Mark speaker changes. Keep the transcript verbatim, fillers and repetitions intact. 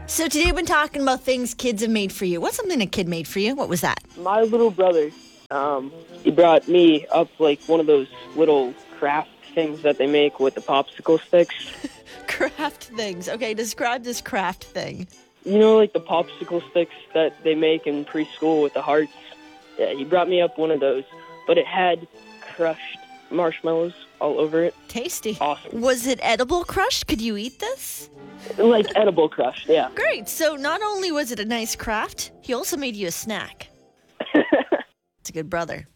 Speaker 1: So today we've been talking about things kids have made for you. What's something a kid made for you? What was that?
Speaker 2: My little brother, um, he brought me up like one of those little craft things that they make with the popsicle sticks.
Speaker 1: Craft things. Okay, describe this craft thing.
Speaker 2: You know, like the popsicle sticks that they make in preschool with the hearts? Yeah, he brought me up one of those, but it had crushed marshmallows all over it.
Speaker 1: Tasty.
Speaker 2: Awesome.
Speaker 1: Was it edible crushed? Could you eat this?
Speaker 2: Like edible crushed, yeah.
Speaker 1: Great. So not only was it a nice craft, he also made you a snack. It's a good brother.